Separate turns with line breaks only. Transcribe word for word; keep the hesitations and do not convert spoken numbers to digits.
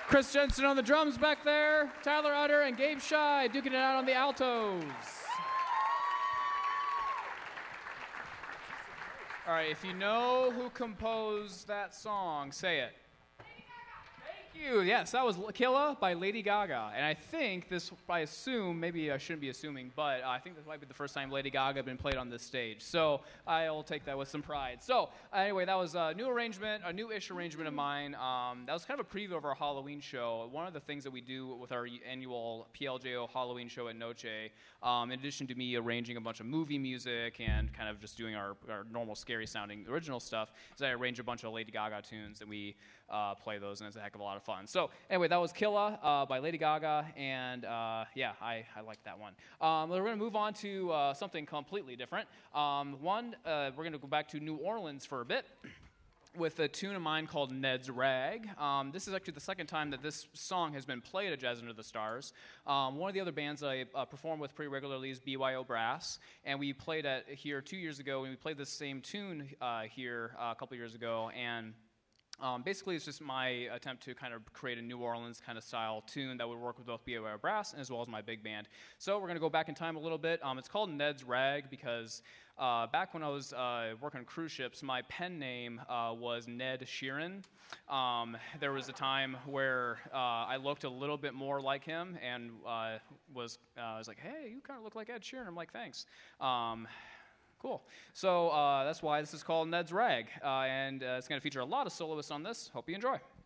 Chris Jensen on the drums back there, Tyler Utter and Gabe Shy duking it out on the altos. All right, if you know who composed that song, say it. Thank you. Yes, that was Killa by Lady Gaga. And I think this, I assume, maybe I shouldn't be assuming, but I think this might be the first time Lady Gaga has been played on this stage. So I'll take that with some pride. So anyway, that was a new arrangement, a new-ish arrangement of mine. Um, that was kind of a preview of our Halloween show. One of the things that we do with our annual P L J O Halloween show at Noche, um, in addition to me arranging a bunch of movie music and kind of just doing our, our normal scary-sounding original stuff, is I arrange a bunch of Lady Gaga tunes and we uh, play those, and it's a heck of a lot of fun. So anyway, that was Killa uh, by Lady Gaga, and uh, yeah, I, I like that one. Um, we're going to move on to uh, something completely different. Um, one, uh, we're going to go back to New Orleans for a bit with a tune of mine called Ned's Rag. Um, this is actually the second time that this song has been played at Jazz Under the Stars. Um, one of the other bands I uh, perform with pretty regularly is B Y O Brass, and we played at here two years ago, and we played this same tune uh, here uh, a couple years ago, and Um, basically, it's just my attempt to kind of create a New Orleans kind of style tune that would work with both B Y O Brass as well as my big band. So we're going to go back in time a little bit. Um, it's called Ned's Rag because uh, back when I was uh, working on cruise ships, my pen name uh, was Ned Sheeran. Um, there was a time where uh, I looked a little bit more like him and uh, was uh, I was like, hey, you kind of look like Ed Sheeran. I'm like, thanks. Um, Cool. So uh, that's why this is called Ned's Rag, uh, and uh, it's going to feature a lot of soloists on this. Hope you enjoy.